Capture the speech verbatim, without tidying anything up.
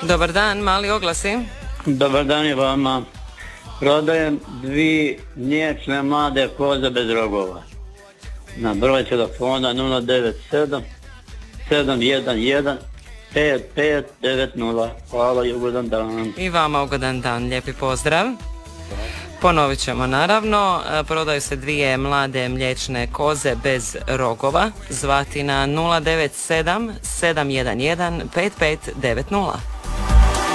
Dobar dan, mali oglasi. Dobar dan i vama. Prodajem dvije mliječne mlade koze bez rogova. Na broj telefona nula devet sedam sedam jedan jedan pet pet devet nula. Hvala i ugodan dan. I vama ugodan dan, lijepi pozdrav. Ponovit ćemo naravno, prodaju se dvije mlade mliječne koze bez rogova. Zvati na nula devet sedam sedam jedan jedan pet pet devet nula.